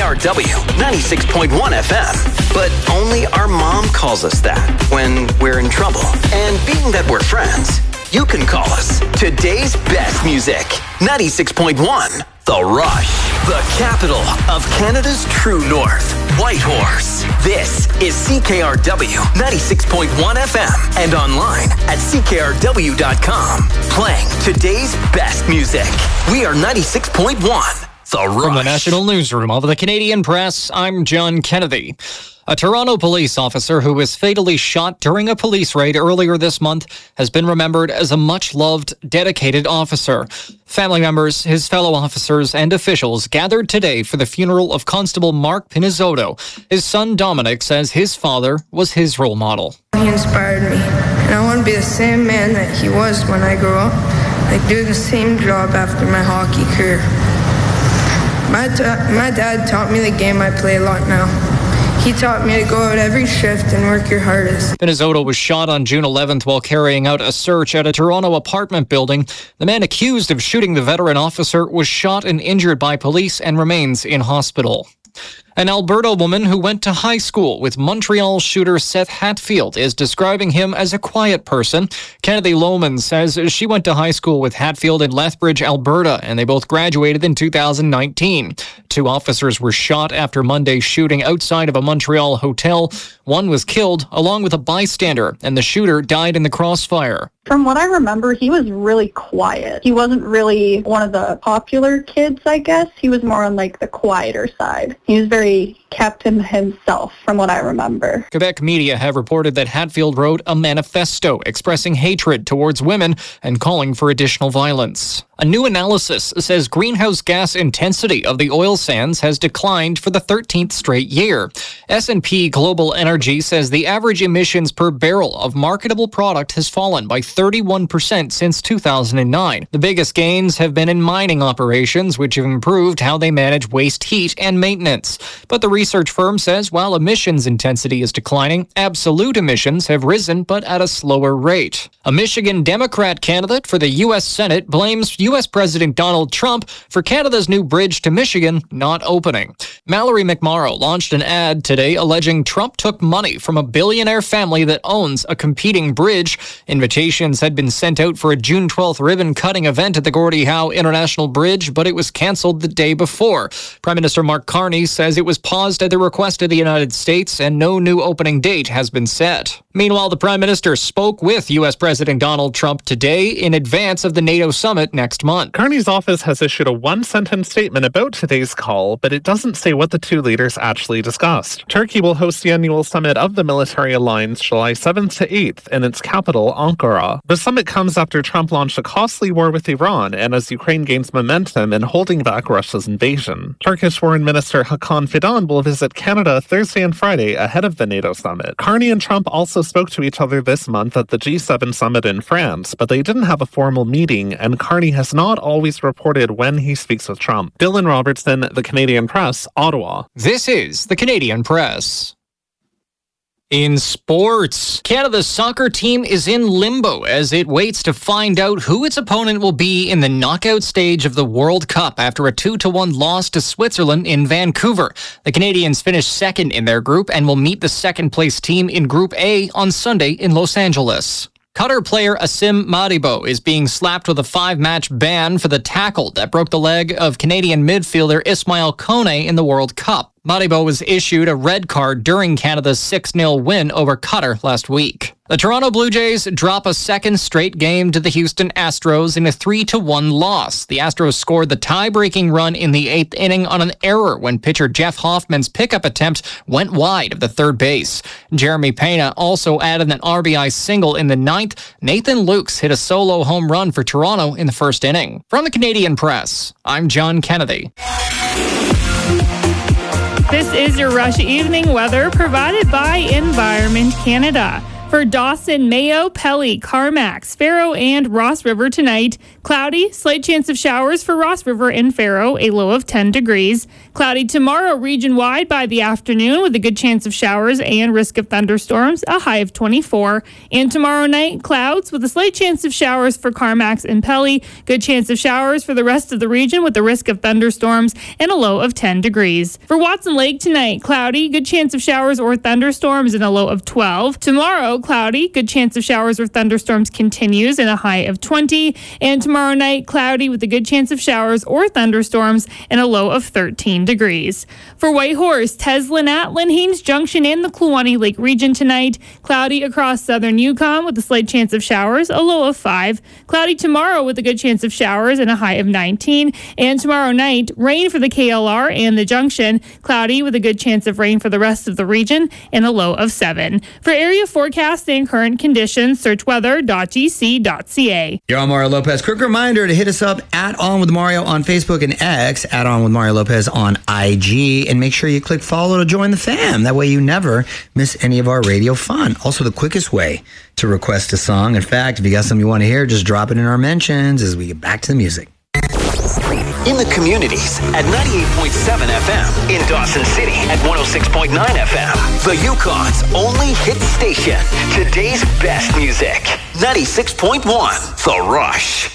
CKRW 96.1 FM. But only our mom calls us that when we're in trouble. And being that we're friends, you can call us today's best music. 96.1 The Rush, the capital of Canada's true north. Whitehorse. This is CKRW 96.1 FM and online at CKRW.com. Playing today's best music. We are 96.1 The Rush. From the National Newsroom of the Canadian Press, I'm John Kennedy. A Toronto police officer who was fatally shot during a police raid earlier this month has been remembered as a much-loved, dedicated officer. Family members, his fellow officers, and officials gathered today for the funeral of Constable Mark Pinizzotto. His son Dominic says his father was his role model. He inspired me, and I want to be the same man that he was when I grew up. Like, do the same job after my hockey career. My dad taught me the game I play a lot now. He taught me to go out every shift and work your hardest. Pinizzotto was shot on June 11th while carrying out a search at a Toronto apartment building. The man accused of shooting the veteran officer was shot and injured by police and remains in hospital. An Alberta woman who went to high school with Montreal shooter Seth Hatfield is describing him as a quiet person. Kennedy Lohman says she went to high school with Hatfield in Lethbridge, Alberta, and they both graduated in 2019. 2 officers were shot after Monday's shooting outside of a Montreal hotel. One was killed, along with a bystander, and the shooter died in the crossfire. From what I remember, he was really quiet. He wasn't really one of the popular kids, I guess. He was more on like the quieter side. He was very kept in himself, from what I remember. Quebec media have reported that Hatfield wrote a manifesto expressing hatred towards women and calling for additional violence. A new analysis says greenhouse gas intensity of the oil sands has declined for the 13th straight year. S&P Global Energy says the average emissions per barrel of marketable product has fallen by 31% since 2009. The biggest gains have been in mining operations, which have improved how they manage waste heat and maintenance. But the research firm says while emissions intensity is declining, absolute emissions have risen, but at a slower rate. A Michigan Democrat candidate for the U.S. Senate blames U.S. President Donald Trump for Canada's new bridge to Michigan not opening. Mallory McMorrow launched an ad today alleging Trump took money from a billionaire family that owns a competing bridge. Invitations had been sent out for a June 12th ribbon-cutting event at the Gordie Howe International Bridge, but it was canceled the day before. Prime Minister Mark Carney says it was paused at the request of the United States and no new opening date has been set. Meanwhile, the Prime Minister spoke with U.S. President Donald Trump today in advance of the NATO summit next month. Carney's office has issued a one-sentence statement about today's call, but it doesn't say what the 2 leaders actually discussed. Turkey will host the annual summit of the military alliance July 7th to 8th in its capital, Ankara. The summit comes after Trump launched a costly war with Iran and as Ukraine gains momentum in holding back Russia's invasion. Turkish Foreign Minister Hakan Fidan will visit Canada Thursday and Friday ahead of the NATO summit. Carney and Trump also spoke to each other this month at the G7 summit in France, but they didn't have a formal meeting, and Carney has not always reported when he speaks with Trump. Dylan Robertson, The Canadian Press, Ottawa. This is The Canadian Press. In sports, Canada's soccer team is in limbo as it waits to find out who its opponent will be in the knockout stage of the World Cup after a 2-1 loss to Switzerland in Vancouver. The Canadians finished second in their group and will meet the second-place team in Group A on Sunday in Los Angeles. Qatar player Asim Madibo is being slapped with a 5-match ban for the tackle that broke the leg of Canadian midfielder Ismail Kone in the World Cup. Madibo was issued a red card during Canada's 6-0 win over Qatar last week. The Toronto Blue Jays drop a second straight game to the Houston Astros in a 3-1 loss. The Astros scored the tie-breaking run in the 8th inning on an error when pitcher Jeff Hoffman's pickup attempt went wide of the third base. Jeremy Pena also added an RBI single in the 9th. Nathan Lukes hit a solo home run for Toronto in the first inning. From the Canadian Press, I'm John Kennedy. This is your Rush Evening weather provided by Environment Canada. For Dawson, Mayo, Pelly, Carmax, Faro, and Ross River tonight, cloudy, slight chance of showers for Ross River and Faro, a low of 10 degrees. Cloudy tomorrow region-wide by the afternoon with a good chance of showers and risk of thunderstorms, a high of 24. And tomorrow night, clouds with a slight chance of showers for Carmax and Pelly. Good chance of showers for the rest of the region with the risk of thunderstorms and a low of 10 degrees. For Watson Lake tonight, cloudy, good chance of showers or thunderstorms and a low of 12. Tomorrow, cloudy, good chance of showers or thunderstorms continues and a high of 20. And tomorrow night, cloudy with a good chance of showers or thunderstorms and a low of 13 degrees. For Whitehorse, Teslin at Lynn Haynes Junction in the Kluwani Lake region tonight, cloudy across southern Yukon with a slight chance of showers, a low of 5. Cloudy tomorrow with a good chance of showers and a high of 19. And tomorrow night, rain for the KLR and the Junction, cloudy with a good chance of rain for the rest of the region and a low of 7. For area forecast and current conditions, search weather.gc.ca. You're on Mario Lopez. Quick reminder to hit us up at On With Mario on Facebook and X, at On With Mario Lopez on IG, and make sure you click follow to join the fam. That way you never miss any of our radio fun. Also, the quickest way to request a song. In fact, if you got something you want to hear, just drop it in our mentions as we get back to the music. In the communities at 98.7 FM. In Dawson City at 106.9 FM. The Yukon's only hit station. Today's best music. 96.1 The Rush.